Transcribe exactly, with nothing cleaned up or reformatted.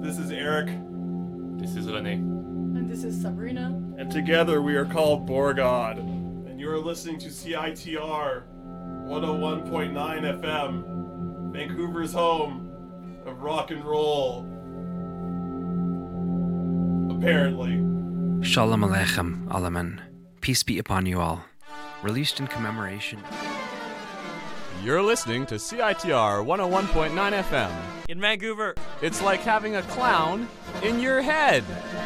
This is Eric. This is Rene. And this is Sabrina. And together we are called Borgod. And you are listening to C I T R one oh one point nine F M, Vancouver's home of rock and roll. Apparently. Shalom Aleichem, Alaman. Peace be upon you all. Released in commemoration. You're listening to C I T R one oh one point nine F M. In Vancouver. It's like having a clown in your head.